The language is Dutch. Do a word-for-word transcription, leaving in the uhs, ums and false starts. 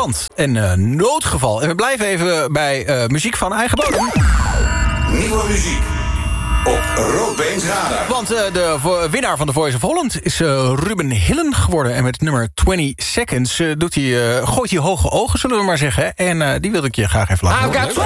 pand en uh, noodgeval. En we blijven even bij uh, muziek van eigen bodem. Nieuwe muziek op Roodbeens Radar. Want uh, de vo- winnaar van The Voice of Holland is uh, Ruben Hillen geworden. En met het nummer twintig seconds uh, doet hij, uh, gooit hij hoge ogen, zullen we maar zeggen. En uh, die wil ik je graag even laten horen.